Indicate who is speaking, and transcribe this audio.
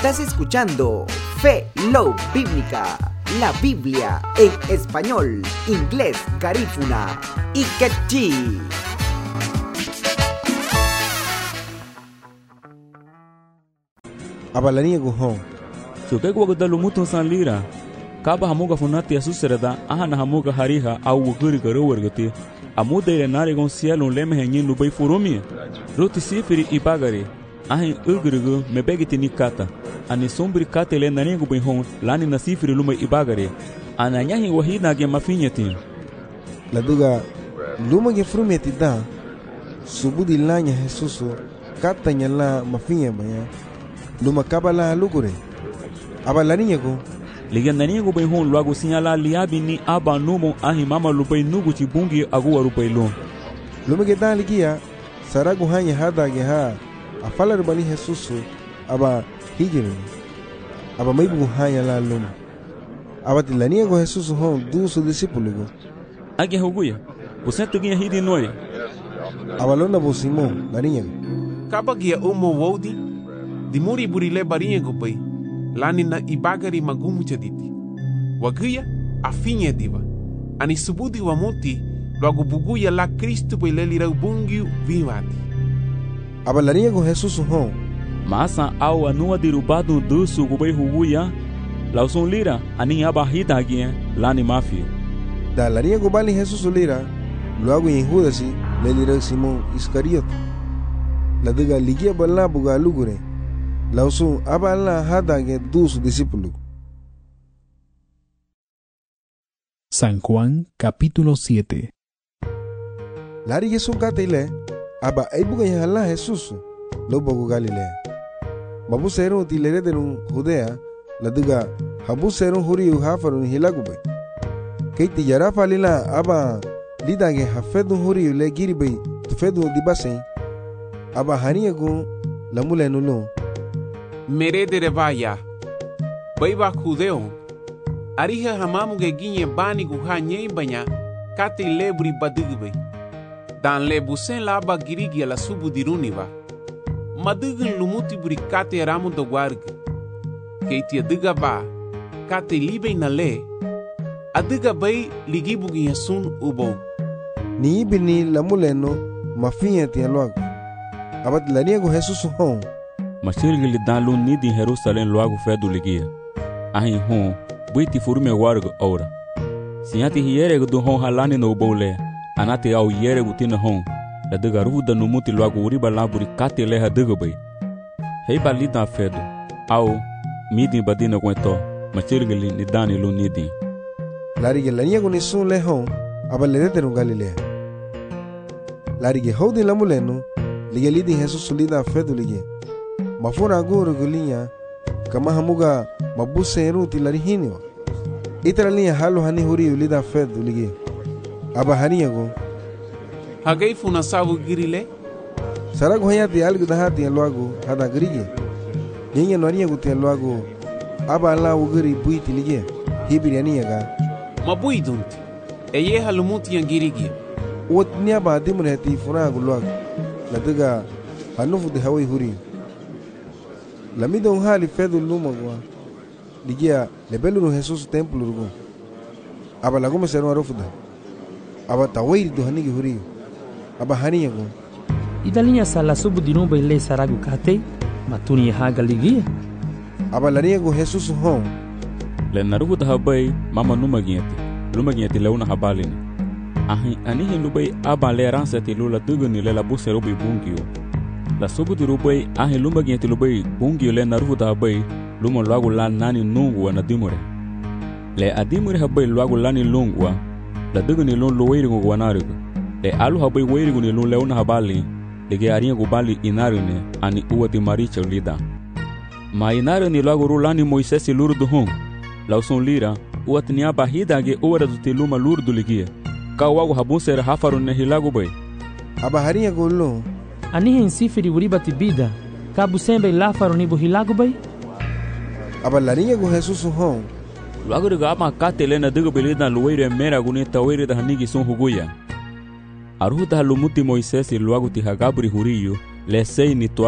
Speaker 1: Estás escuchando Fe Love Bíblica, la Biblia en español, inglés, garífuna y quechí.
Speaker 2: Abalania guhon.
Speaker 3: Suke kwa kutalu mutun san lira. Kaba hamuga funati asusreda ahana hamuga hariha au wuguri garo wargati. Amuda ile nare gon cielo leme henyin lubai furumi. Roti sifiri ibagari. Ahin ugrugu mebegiti nikata. Ani sombri kate le nani gu hon lani na sifiri lumai ibagari. Ananyahi wahina ge mafinyati.
Speaker 2: Laduga luma ge frumeti da. Subudi lanya Jesusu kata nyala mafinya banya. Luma kabala lugure. Abalania go.
Speaker 3: Liga nani gu hon luagu sinyala liabi ni aba numo ahi mama lubai nugu chibungi agu rupai lo.
Speaker 2: Luma ge da ligia saragu hanya hada ge ha. Afala rubani Jesusu aba hijiri. Aba maibu hanya la luma. Aba tilania go Jesusu hon du su discípulo go.
Speaker 3: Age huguya. Você tuginha hidi noia.
Speaker 2: Aba londa bo Simon lania.
Speaker 4: Kaba gia umo wodi di muri burile barinha go pai. Lani na ibagari magumu chaditi. Waguya afinha diva. Ani subudi wa monti logo buguya la Cristo pai lelira ubungiu vivati.
Speaker 2: Abalania go Jesusu hon.
Speaker 3: Masa au anua dirubado dusu gubai huguya. Lauson lira ani abahita agia lani mafia.
Speaker 2: Da laria go bali Jesusu lira. Luego em Judas lelira Simon Iscariote. La diga ligia bala buga lugure. Lauson abala hada ge dos discípulos.
Speaker 5: San Juan capítulo 7.
Speaker 2: Lari Jesús gatile aba aibuga yala Jesús lo bogo Galilea. Mabu seron tilere derun Judea la diga habu seron huriu hafarun hilagube. Keiti yara falila aba lidage hafedu huriu le giribe tufedu dibase. Aba haniagu la mulenulo.
Speaker 4: Mere de revaya. Baiba judeo. Ariha hamamu ge ginye bani gu hanye banya kati lebri badigbe. Dan lebusen la aba girigi la subu diruniva. Madigin lumuti buri kate ramu do warg. Keiti adiga ba kate libe na le. Adiga bai ligibugi yasun ubo.
Speaker 2: Ni ibini la muleno mafinya tialuago. Abat lania go Jesús hon.
Speaker 3: Machirgili dalu nidi Jerusalém logo fedo ligia. Ahin hon, buiti furume wargo ora. Sinyati hiere do hon halani no bole. Anati au yere gutina hon. La diga ruda no muti logo uriba laburi kate leha diga bay. Hei balida fedo. Au midi badina kwento. Machirgili ni dani lu nidi.
Speaker 2: Larige lania go nisun le hon. Abalede no Galilea. Larige hodi la muleno. Liga lidi Jesús lida fedo ligia. Mafura agora gulinha kama hamuga mabuse eruti larihinio. Itra linha halo hani huriu lida fedo ligia. Aba haniago.
Speaker 4: Hagai funa sabu girile.
Speaker 2: Sarago hayati algo da hati loago hada grige. Ninha no aria gutia loago. Aba la ugiri buiti ligia. Hibiri aniaga.
Speaker 4: Mabuidunti. Eye halumuti yangirigi.
Speaker 2: Wotnia ba dimreti furago loago. La diga hanufu de hawai huriu. La mida un hali fedo luma gua. Ligia lebelu no Jesús templo rugo. Aba la goma seron arofuda. Aba tawai do hanigi huri. Aba hania go.
Speaker 6: Idalinya sala subu dinuba ile saragu kate. Matuni haga ligia.
Speaker 2: Aba la niego Jesús hon.
Speaker 3: Le narugu da habai mama numa gieti. Luma gieti leuna habalini. Ahi anihi lubai aba le ransati lula duguni le la buse rubi bungio. La subu di rubai ahi lumba gieti lubai bungio le narugu da habai luma luagu la nani nungua na dimure. Le adimure habai luagu lani lungua la duguni lun luwairigu guanarigu. Le alu habai wairigu ni lun leuna habali lege aringu bali inarine ani uwa di maricha lida. Ma inarine luagu rulani Moisesi lurdu hong. La usun lira uwa tinia bahida ge uwa razuti luma lurdu ligia. Ka wagu habunser hafarun ne hilagu bai.
Speaker 2: Aba haria go lo.
Speaker 6: Anihin sifiri uriba tibida. Kabu sembe lafaro ni buhilagu bay.
Speaker 2: Aba larinha go Jesús hon.
Speaker 3: Luago de gama kate lena digo belida luweire mera guni tawere da hanigi son huguya. Aruta halumuti Moisés luago ti hagabri huriyo le sei ni